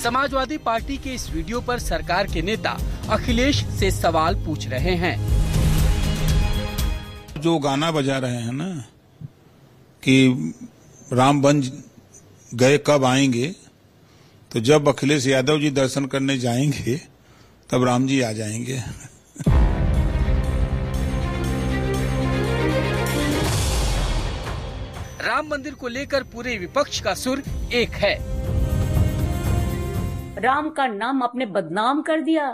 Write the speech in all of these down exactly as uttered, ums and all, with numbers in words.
Samajwadi party के इस video पर सरकार के नेता अखिलेश से सवाल पूछ रहे हैं। जो गाना बजा रहे हैं ना कि राम बन गए कब आएंगे, तो जब अखिलेश यादव जी दर्शन करने जाएंगे तब राम जी आ जाएंगे। राम मंदिर को लेकर पूरे विपक्ष का सुर एक है। राम का नाम आपने बदनाम कर दिया,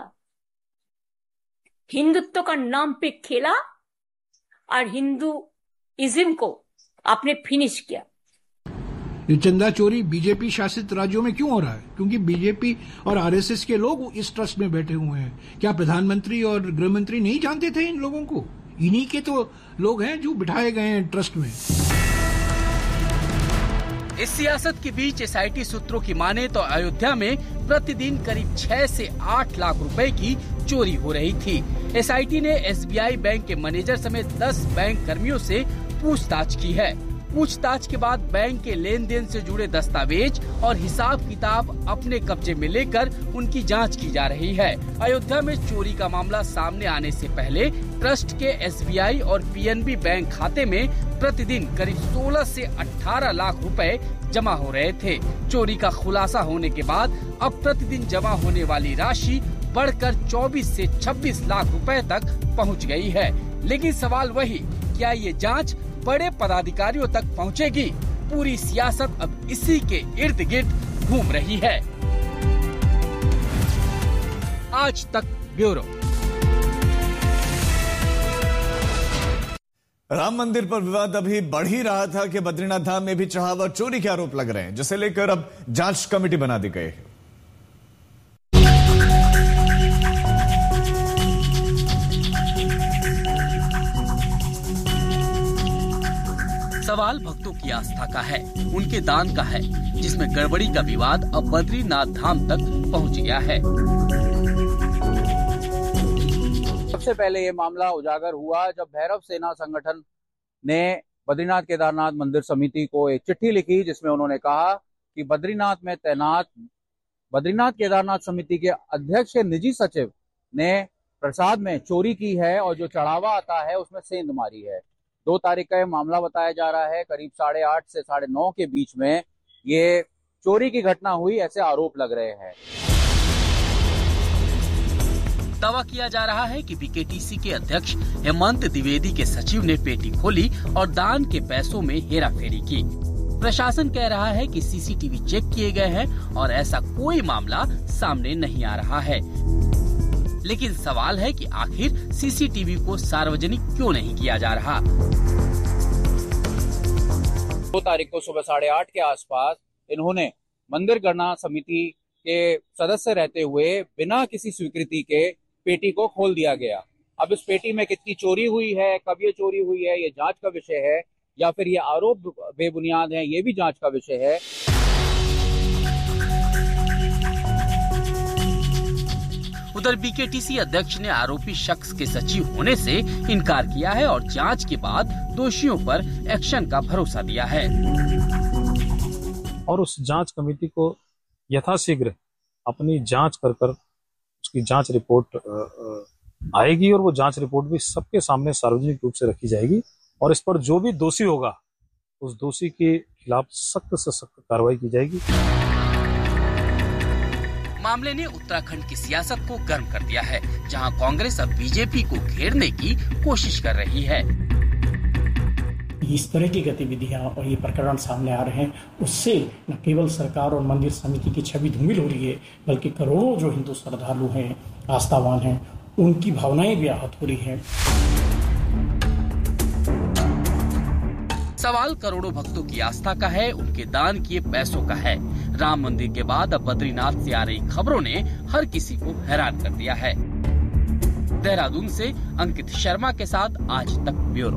हिंदुत्व का नाम पे खेला और हिंदुइज्म को आपने फिनिश किया। ये चंदा चोरी बीजेपी शासित राज्यों में क्यों हो रहा है? क्योंकि बीजेपी और आरएसएस के लोग इस ट्रस्ट में बैठे हुए हैं। क्या प्रधानमंत्री और गृह मंत्री नहीं जानते थे इन लोगों को? इन्हीं के तो लोग हैं जो बिठाए गए हैं ट्रस्ट में। इस सियासत के बीच एसआईटी सूत्रों की माने तो अयोध्या में प्रतिदिन करीब छह से आठ लाख रुपए की चोरी हो रही थी। एसआईटी ने एसबीआई बैंक के मैनेजर समेत दस बैंक कर्मियों से पूछताछ की है। पूछताछ के बाद बैंक के लेन देन से जुड़े दस्तावेज और हिसाब किताब अपने कब्जे में लेकर उनकी जांच की जा रही है। अयोध्या में चोरी का मामला सामने आने से पहले ट्रस्ट के एसबीआई और पीएनबी बैंक खाते में प्रतिदिन करीब सोलह से अठारह लाख रुपए जमा हो रहे थे। चोरी का खुलासा होने के बाद अब प्रतिदिन जमा होने वाली राशि बढ़कर चौबीस से छब्बीस लाख रुपए तक पहुंच गई है। लेकिन सवाल वही, क्या ये जांच बड़े पदाधिकारियों तक पहुंचेगी? पूरी सियासत अब इसी के इर्द गिर्द घूम रही है। आज तक ब्यूरो। राम मंदिर पर विवाद अभी बढ़ ही रहा था कि बद्रीनाथ धाम में भी चढ़ावा चोरी के आरोप लग रहे हैं, जिसे लेकर अब जांच कमेटी बना दी गई है। सवाल भक्तों की आस्था का है, उनके दान का है, जिसमें गड़बड़ी का विवाद अब बद्रीनाथ धाम तक पहुंच गया है। सबसे पहले ये मामला उजागर हुआ जब भैरव सेना संगठन ने बद्रीनाथ केदारनाथ मंदिर समिति को एक चिट्ठी लिखी, जिसमें उन्होंने कहा कि बद्रीनाथ में तैनात बद्रीनाथ केदारनाथ समिति के अध्यक्ष के निजी सचिव ने प्रसाद में चोरी की है और जो चढ़ावा आता है उसमें सेंध मारी है। दो तारीख का यह मामला बताया जा रहा है। करीब साढ़े आठ से साढ़े नौ के बीच में ये चोरी की घटना हुई, ऐसे आरोप लग रहे हैं। दावा किया जा रहा है कि बीकेटीसी के अध्यक्ष हेमंत द्विवेदी के सचिव ने पेटी खोली और दान के पैसों में हेराफेरी की। प्रशासन कह रहा है कि सीसीटीवी चेक किए गए हैं और ऐसा कोई मामला सामने नहीं आ रहा है। लेकिन सवाल है कि आखिर सीसीटीवी को सार्वजनिक क्यों नहीं किया जा रहा। दो तारीख को सुबह साढ़े आठ के आसपास इन्होंने मंदिर गणना समिति के सदस्य रहते हुए बिना किसी स्वीकृति के पेटी को खोल दिया गया। अब इस पेटी में कितनी चोरी हुई है, कब ये चोरी हुई है, ये जांच का विषय है, या फिर ये आरोप बेबुनियाद हैं, ये भी जांच का विषय है। उधर बीकेटीसी अध्यक्ष ने आरोपी शख्स के सचिव होने से इनकार किया है और जांच के बाद दोषियों पर एक्शन का भरोसा दिया है। और उस जांच कमेटी को यथाशीघ्र अपनी जांच कर कर उसकी जांच रिपोर्ट आएगी और वो जांच रिपोर्ट भी सबके सामने सार्वजनिक रूप से रखी जाएगी और इस पर जो भी दोषी होगा उस दोषी के खिलाफ सख्त से सख्त कार्रवाई की जाएगी। मामले ने उत्तराखंड की सियासत को गर्म कर दिया है, जहां कांग्रेस अब बीजेपी को घेरने की कोशिश कर रही है। इस तरह की गतिविधियां और ये प्रकरण सामने आ रहे हैं, उससे न केवल सरकार और मंदिर समिति की छवि धूमिल हो रही है, बल्कि करोड़ों जो हिंदू श्रद्धालु हैं, आस्थावान हैं, उनकी भावनाएं भी आहत हो रही हैं। सवाल करोड़ों भक्तों की आस्था का है, उनके दान किए पैसों का है। राम मंदिर के बाद अब बद्रीनाथ से आ रही खबरों ने हर किसी को हैरान कर दिया है। देहरादून से अंकित शर्मा के साथ आज तक ब्यूरो।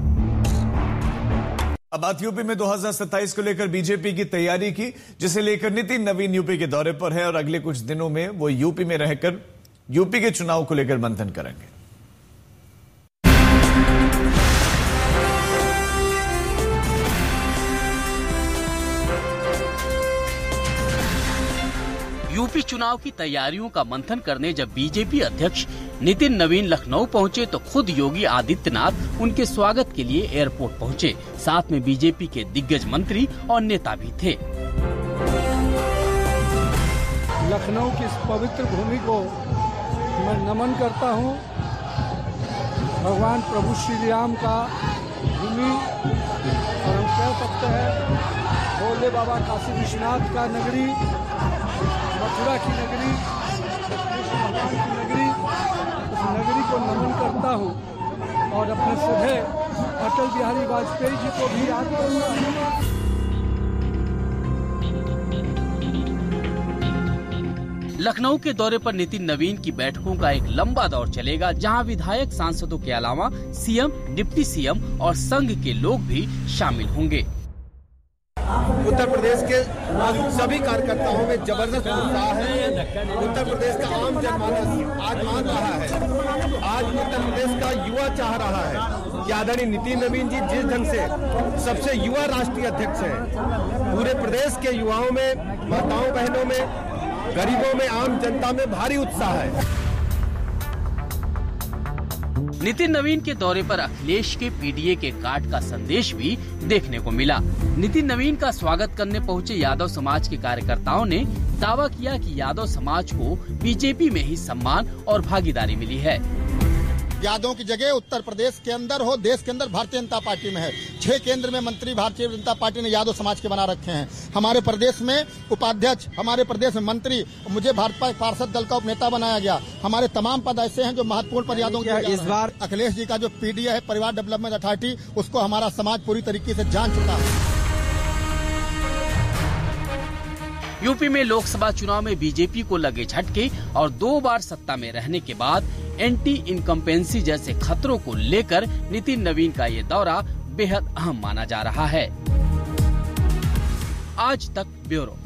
अब बात यूपी में दो हज़ार सत्ताईस को लेकर बीजेपी की तैयारी की, जिसे लेकर नितिन नवीन यूपी के दौरे पर है और अगले कुछ दिनों में वो यूपी में रहकर यूपी के चुनाव को लेकर मंथन करेंगे। यूपी चुनाव की तैयारियों का मंथन करने जब बीजेपी अध्यक्ष नितिन नवीन लखनऊ पहुंचे तो खुद योगी आदित्यनाथ उनके स्वागत के लिए एयरपोर्ट पहुंचे। साथ में बीजेपी के दिग्गज मंत्री और नेता भी थे। लखनऊ की इस पवित्र भूमि को मैं नमन करता हूं। भगवान प्रभु श्री राम का भूमि और हम कह सकते हैं भोले बाबा काशी विश्वनाथ का नगरी, मथुरा की नगरी, कृष्ण भगवान की नगरी, उस नगरी को नमन करता हूँ और अपने सभे अटल बिहारी वाजपेयी जी को भी याद करता हूँ। लखनऊ के दौरे पर नितिन नवीन की बैठकों का एक लंबा दौर चलेगा, जहां विधायक सांसदों के अलावा सीएम, डिप्टी सीएम और संघ के लोग भी शामिल होंगे। उत्तर प्रदेश के सभी कार्यकर्ताओं में जबरदस्त उत्साह है। उत्तर प्रदेश का आम जनमानस आज मान रहा है, आज उत्तर प्रदेश का युवा चाह रहा है कि आदरणीय नितिन नवीन जी जिस ढंग से सबसे युवा राष्ट्रीय अध्यक्ष हैं, पूरे प्रदेश के युवाओं में, माताओं बहनों में, गरीबों में, आम जनता में भारी उत्साह है। नितिन नवीन के दौरे पर अखिलेश के पीडीए के कार्ड का संदेश भी देखने को मिला। नितिन नवीन का स्वागत करने पहुंचे यादव समाज के कार्यकर्ताओं ने दावा किया कि यादव समाज को बीजेपी में ही सम्मान और भागीदारी मिली है। यादवों की जगह उत्तर प्रदेश के अंदर हो, देश के अंदर भारतीय जनता पार्टी में है। छह केंद्र में मंत्री भारतीय जनता पार्टी ने यादव समाज के बना रखे हैं। हमारे प्रदेश में उपाध्यक्ष, हमारे प्रदेश में मंत्री, मुझे भाजपा पार्षद दल का उपनेता बनाया गया। हमारे तमाम पद ऐसे हैं जो महत्वपूर्ण पद यादवों के। इस बार अखिलेश जी का जो पीडीए है, परिवार डेवलपमेंट अथॉरिटी, उसको हमारा समाज पूरी तरीके से जान चुका है। यूपी में लोकसभा चुनाव में बीजेपी को लगे झटके और दो बार सत्ता में रहने के बाद एंटी इनकम्पेंसी जैसे खतरों को लेकर नितिन नवीन का ये दौरा बेहद अहम माना जा रहा है। आज तक ब्यूरो।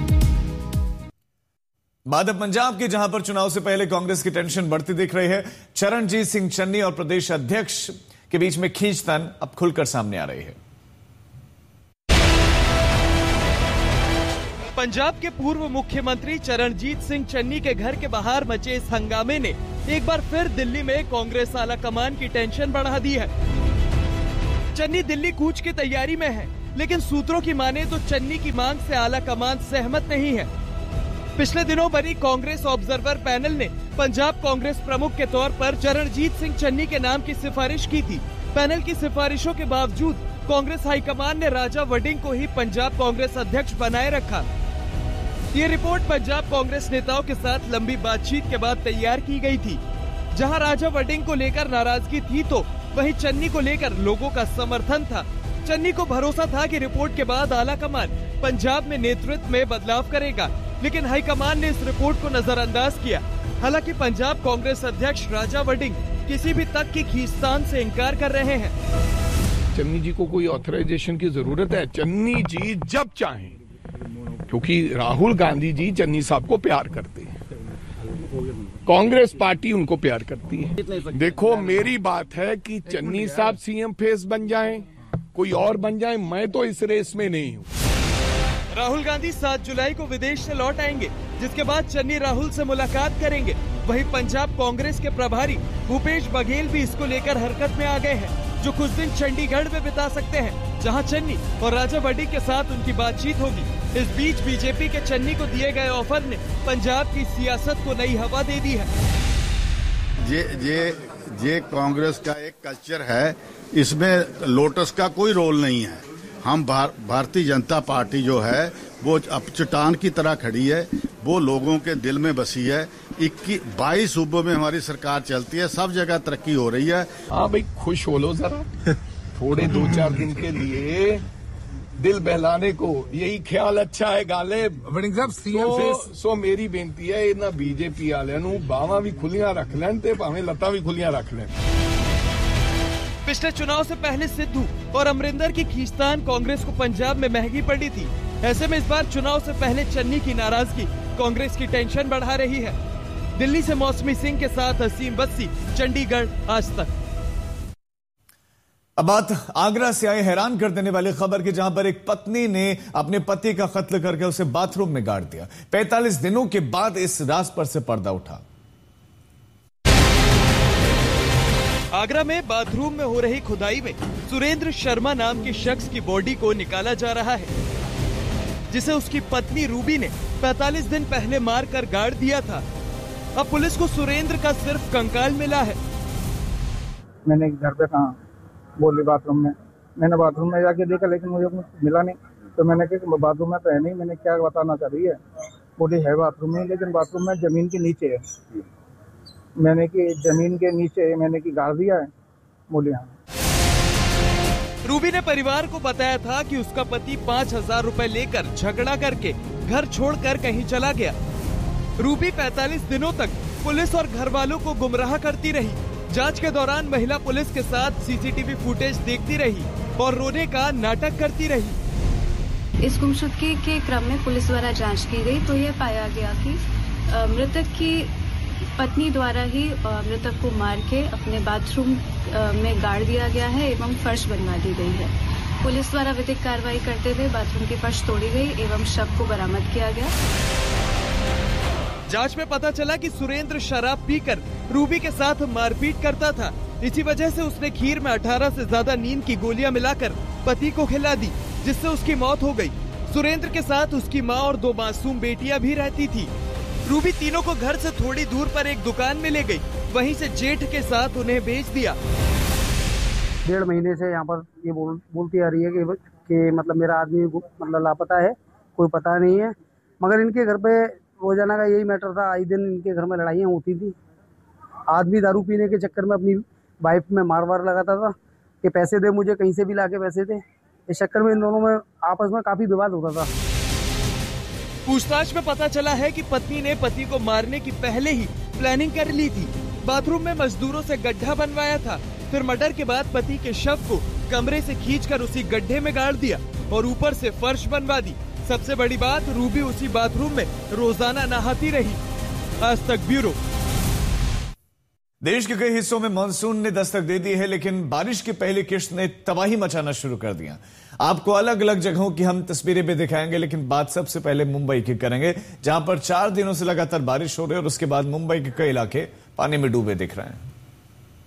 बाद अब पंजाब की, जहां पर चुनाव से पहले कांग्रेस की टेंशन बढ़ती दिख रही है। चरणजीत सिंह चन्नी और प्रदेश अध्यक्ष के बीच में खींचतान अब खुलकर सामने आ रही है। पंजाब के पूर्व मुख्यमंत्री चरणजीत सिंह चन्नी के घर के बाहर मचे इस हंगामे ने एक बार फिर दिल्ली में कांग्रेस आला कमान की टेंशन बढ़ा दी है। चन्नी दिल्ली कूच की तैयारी में है, लेकिन सूत्रों की माने तो चन्नी की मांग से आला कमान सहमत नहीं है। पिछले दिनों बनी कांग्रेस ऑब्जर्वर पैनल ने पंजाब कांग्रेस प्रमुख के तौर पर चरणजीत सिंह चन्नी के नाम की सिफारिश की थी। पैनल की सिफारिशों के बावजूद कांग्रेस हाईकमान ने राजा वडिंग को ही पंजाब कांग्रेस अध्यक्ष बनाए रखा। ये रिपोर्ट पंजाब कांग्रेस नेताओं के साथ लंबी बातचीत के बाद तैयार की गई थी। जहां राजा वडिंग को लेकर नाराजगी थी, तो वहीं चन्नी को लेकर लोगों का समर्थन था। चन्नी को भरोसा था कि रिपोर्ट के बाद आला कमान पंजाब में नेतृत्व में बदलाव करेगा, लेकिन हाईकमान ने इस रिपोर्ट को नजरअंदाज किया। हालांकि पंजाब कांग्रेस अध्यक्ष राजा वडिंग किसी भी तक की खींचतान से इनकार कर रहे हैं। चन्नी जी को कोई ऑथराइजेशन की जरूरत है? चन्नी जी जब चाहें, क्योंकि राहुल गांधी जी चन्नी साहब को प्यार करते हैं, कांग्रेस पार्टी उनको प्यार करती है। देखो, मेरी बात है कि चन्नी साहब सीएम फेस बन जाएं, कोई और बन जाए, मैं तो इस रेस में नहीं हूँ। राहुल गांधी सात जुलाई को विदेश से लौट आएंगे, जिसके बाद चन्नी राहुल से मुलाकात करेंगे। वहीं पंजाब कांग्रेस के प्रभारी भूपेश बघेल भी इसको लेकर हरकत में आ गए हैं, जो कुछ दिन चंडीगढ़ में बिता सकते हैं, जहां चन्नी और राजा वडिंग के साथ उनकी बातचीत होगी। इस बीच बीजेपी के चन्नी को दिए गए ऑफर ने पंजाब की सियासत को नई हवा दे दी है। ये ये ये कांग्रेस का एक कल्चर है, इसमें लोटस का कोई रोल नहीं है। हम भार, भारतीय जनता पार्टी जो है वो अब चट्टान की तरह खड़ी है, वो लोगों के दिल में बसी है। इक्कीस बाईस सूबों में हमारी सरकार चलती है, सब जगह तरक्की हो रही है। हाँ भाई, खुश हो लो जरा थोड़े दो चार दिन के लिए, दिल बहलाने को यही ख्याल अच्छा है। गालिब वडिंग साहब सीएम सो, सो मेरी बेनती है, इन्हां बीजेपी वालियां नूं बावां भी खुलियां रख लैण ते भावें लत्तां भी खुलियां रख लैण। पिछले चुनाव से पहले सिद्धू और अमरिंदर की खींचतान कांग्रेस को पंजाब में महंगी पड़ी थी। ऐसे में इस बार चुनाव से पहले चन्नी की नाराजगी कांग्रेस की टेंशन बढ़ा रही है। दिल्ली से मौसमी सिंह के साथ हसीम बस्सी, चंडीगढ़, आज तक। अब बात आगरा से आई हैरान कर देने वाली खबर की, जहां पर एक पत्नी ने अपने पति का कत्ल करके उसे बाथरूम में गाड़ दिया। पैंतालीस दिनों के बाद इस राज पर से पर्दा उठा। आगरा में बाथरूम में हो रही खुदाई में सुरेंद्र शर्मा नाम के शख्स की बॉडी को निकाला जा रहा है, जिसे उसकी पत्नी रूबी ने पैंतालीस दिन पहले मार कर गाड़ दिया था। अब पुलिस को सुरेंद्र का सिर्फ कंकाल मिला है। मैंने घर पे कहा, बोली बाथरूम में, मैंने बाथरूम में जाके देखा लेकिन मुझे कुछ मिला नहीं, तो मैंने कहा बाथरूम में तो है नहीं। मैंने क्या बताना चाह रही है, बोली है बाथरूम में, लेकिन बाथरूम में जमीन के नीचे है। मैंने कि जमीन के नीचे, मैंने कि गाड़ दिया है, बोली हाँ। रूबी ने परिवार को बताया था कि उसका पति पाँच हजार रूपए लेकर झगड़ा करके घर छोड़कर कहीं चला गया। रूबी पैंतालीस दिनों तक पुलिस और घर वालों को गुमराह करती रही। जांच के दौरान महिला पुलिस के साथ सीसीटीवी फुटेज देखती रही और रोने का नाटक करती रही। इस गुमशुदगी के क्रम में पुलिस द्वारा जांच की गई तो यह पाया गया कि मृतक की पत्नी द्वारा ही मृतक को मार के अपने बाथरूम में गाड़ दिया गया है एवं फर्श बनवा दी गई है। पुलिस द्वारा विधिक कार्रवाई करते हुए बाथरूम की फर्श तोड़ी गई एवं शव को बरामद किया गया। जांच में पता चला कि सुरेंद्र शराब पीकर रूबी के साथ मारपीट करता था। इसी वजह से उसने खीर में अठारह से ज्यादा नींद की गोलियां मिलाकर पति को खिला दी, जिससे उसकी मौत हो गई। सुरेंद्र के साथ उसकी मां और दो मासूम बेटियां भी रहती थी। रूबी तीनों को घर से थोड़ी दूर पर एक दुकान में ले गई, वहीं से जेठ के साथ उन्हें बेच दिया। डेढ़ महीने से यहाँ पर ये बोल, बोलती आ रही है कि, कि मतलब मेरा आदमी मतलब लापता है, कोई पता नहीं है। मगर इनके घर पे रोजाना का यही मैटर था, आई दिन इनके घर में लड़ाइयाँ होती थी। आदमी दारू पीने के चक्कर में अपनी वाइफ में मार वार लगाता था कि पैसे दे मुझे, कहीं से भी लाके पैसे दे। इस चक्कर में इन दोनों में आपस में काफी विवाद होता था। पूछताछ में पता चला है कि पत्नी ने पति को मारने की पहले ही प्लानिंग कर ली थी। बाथरूम में मजदूरों से गड्ढा बनवाया था, फिर मर्डर के बाद पति के शव को कमरे से खींचकर उसी गड्ढे में गाड़ दिया और ऊपर से फर्श बनवा दी। सबसे बड़ी बात, रूबी उसी बाथरूम में रोजाना नहाती रही। आज तक ब्यूरो। देश के कई हिस्सों में मानसून ने दस्तक दे दी है, लेकिन बारिश की पहली किश्त ने तबाही मचाना शुरू कर दिया। आपको अलग अलग जगहों की हम तस्वीरें भी दिखाएंगे, लेकिन बात सबसे पहले मुंबई की करेंगे, जहां पर चार दिनों से लगातार बारिश हो रही है और उसके बाद मुंबई के कई इलाके पानी में डूबे दिख रहे हैं।